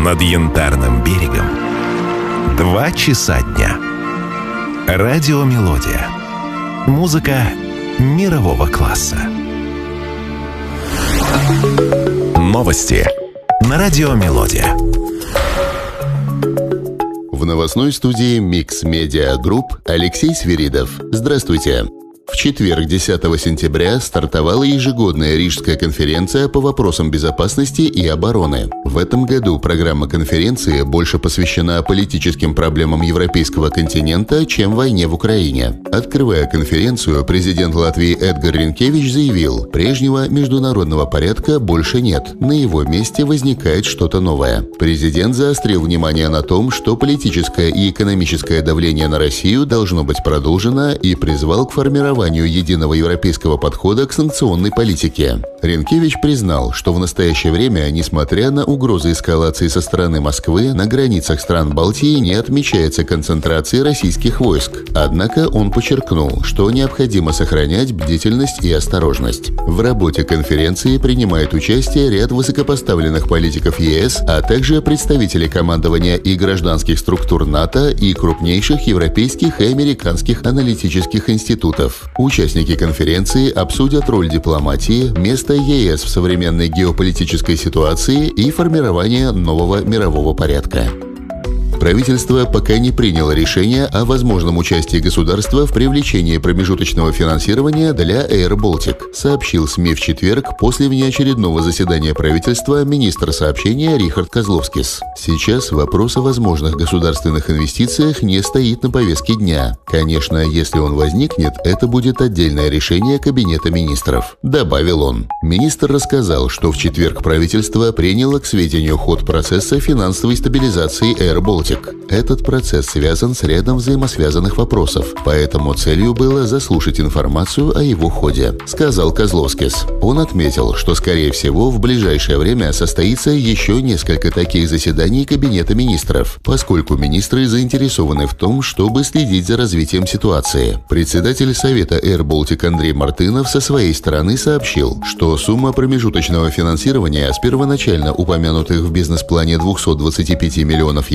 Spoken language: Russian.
Над Янтарным берегом 2 часа дня. Радиомелодия. Музыка мирового класса. Новости на Радиомелодия. В новостной студии Mix Media Group Алексей Свиридов. Здравствуйте. В четверг, 10 сентября, стартовала ежегодная Рижская конференция по вопросам безопасности и обороны. В этом году программа конференции больше посвящена политическим проблемам европейского континента, чем войне в Украине. Открывая конференцию, президент Латвии Эдгар Ринкевич заявил, прежнего международного порядка больше нет, на его месте возникает что-то новое. Президент заострил внимание на том, что политическое и экономическое давление на Россию должно быть продолжено, и призвал к формированию единого европейского подхода к санкционной политике. Ринкевич признал, что в настоящее время, несмотря на угрозы эскалации со стороны Москвы, на границах стран Балтии не отмечается концентрации российских войск. Однако он подчеркнул, что необходимо сохранять бдительность и осторожность. В работе конференции принимает участие ряд высокопоставленных политиков ЕС, а также представители командования и гражданских структур НАТО и крупнейших европейских и американских аналитических институтов. Участники конференции обсудят роль дипломатии, место ЕС в современной геополитической ситуации и формирование нового мирового порядка. Правительство пока не приняло решение о возможном участии государства в привлечении промежуточного финансирования для Air Baltic, сообщил СМИ в четверг после внеочередного заседания правительства министр сообщения Рихард Козловскис. Сейчас вопрос о возможных государственных инвестициях не стоит на повестке дня. Конечно, если он возникнет, это будет отдельное решение Кабинета министров, добавил он. Министр рассказал, что в четверг правительство приняло к сведению ход процесса финансовой стабилизации Air Baltic. Этот процесс связан с рядом взаимосвязанных вопросов, поэтому целью было заслушать информацию о его ходе, сказал Козловскис. Он отметил, что, скорее всего, в ближайшее время состоится еще несколько таких заседаний Кабинета министров, поскольку министры заинтересованы в том, чтобы следить за развитием ситуации. Председатель Совета Air Baltic Андрей Мартынов со своей стороны сообщил, что сумма промежуточного финансирования с первоначально упомянутых в бизнес-плане 225 миллионов